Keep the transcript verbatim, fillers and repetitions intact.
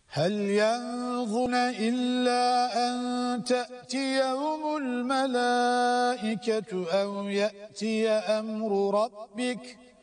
هل ينظرون إلا أن تأتيهم الملائكة أو يأتي أمر ربك